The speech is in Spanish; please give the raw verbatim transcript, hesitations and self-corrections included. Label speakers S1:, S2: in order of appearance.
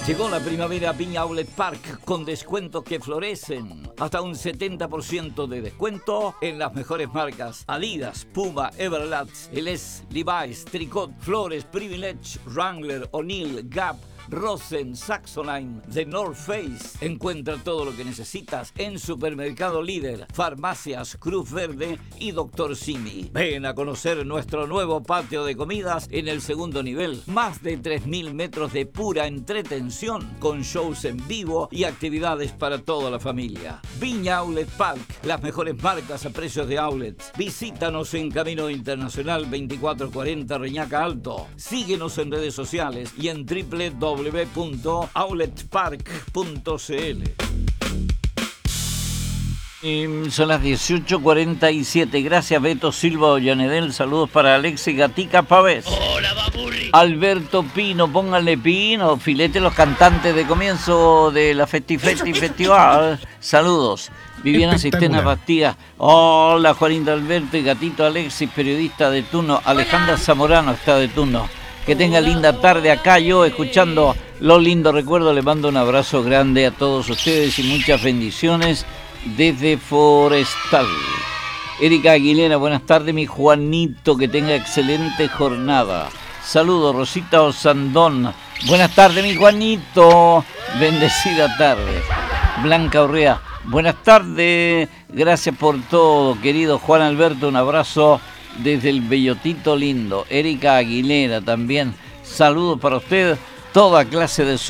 S1: Llegó la primavera a Viña Outlet Park con descuentos que florecen. Hasta un setenta por ciento de descuento en las mejores marcas: Adidas, Puma, Everlast, L S, Levi's, Tricot, Flores, Privilege, Wrangler, O'Neill, Gap, Rosen, Saxoline, The North Face. Encuentra todo lo que necesitas en Supermercado Líder, Farmacias Cruz Verde y Doctor Simi. Ven a conocer nuestro nuevo patio de comidas en el segundo nivel. Más de tres mil metros de pura entretención, con shows en vivo y actividades para toda la familia. Viña Outlet Park, las mejores marcas a precios de outlets. Visítanos en Camino Internacional veinticuatro cuarenta Reñaca Alto. Síguenos en redes sociales y en doble u doble u doble u punto outlet park punto c l. Y son las dieciocho cuarenta y siete. Gracias, Beto Silva Ollanedel. Saludos para Alexis Gatica Pavés.
S2: Hola, Babuli.
S1: Alberto Pino, pónganle Pino. Filete los cantantes de comienzo de la Festifesti Festival. Saludos. Viviana Cisterna Bastía. Hola, Juanito Alberto y Gatito Alexis, periodista de turno. Alejandra Zamorano está de turno. Que tenga linda tarde acá, yo escuchando los lindos recuerdos. Le mando un abrazo grande a todos ustedes y muchas bendiciones desde Forestal. Erika Aguilera, buenas tardes, mi Juanito, que tenga excelente jornada. Saludos, Rosita Osandón. Buenas tardes, mi Juanito. Bendecida tarde. Blanca Urrea, buenas tardes. Gracias por todo, querido Juan Alberto. Un abrazo desde el Bellotito lindo. Erika Aguilera también. Saludos para usted. Toda clase de